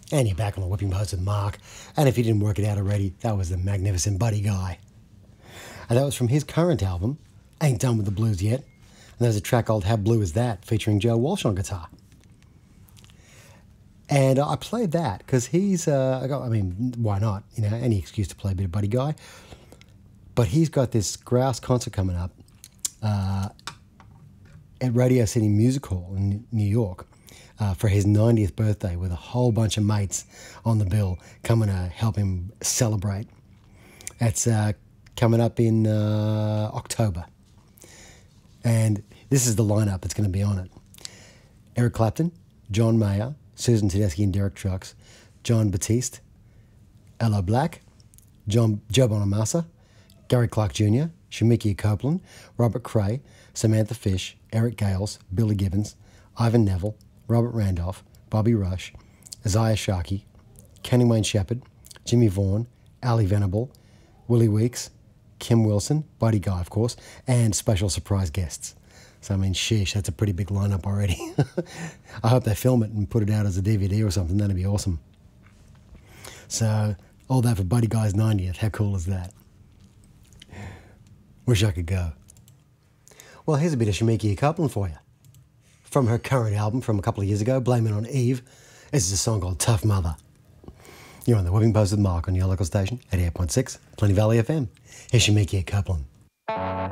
And you're back on the Whipping Post with Mark. And if you didn't work it out already, that was the magnificent Buddy Guy. And that was from his current album, Ain't Done With The Blues Yet. And there's a track called How Blue Is That, featuring Joe Walsh on guitar. And I played that because he's, why not? You know, any excuse to play a bit of Buddy Guy. But he's got this Grouse concert coming up at Radio City Music Hall in New York for his 90th birthday, with a whole bunch of mates on the bill coming to help him celebrate. It's coming up in October. And this is the lineup that's going to be on it. Eric Clapton, John Mayer, Susan Tedeschi and Derek Trucks, John Batiste, Aloe Black, Joe Bonamassa, Gary Clark Jr., Shemekia Copeland, Robert Cray, Samantha Fish, Eric Gales, Billy Gibbons, Ivan Neville, Robert Randolph, Bobby Rush, Isaiah Sharkey, Kenny Wayne Shepherd, Jimmy Vaughan, Ali Venable, Willie Weeks, Kim Wilson, Buddy Guy, of course, and special surprise guests. So, I mean, sheesh, that's a pretty big lineup already. I hope they film it and put it out as a DVD or something. That'd be awesome. So, all that for Buddy Guy's 90th. How cool is that? Wish I could go. Well, here's a bit of Shemekia Copeland for you. From her current album from a couple of years ago, Blame It On Eve. This is a song called Tough Mother. You're on the Whipping Post with Mark on your local station, 88.6, Plenty Valley FM. Here's Shemekia Copeland.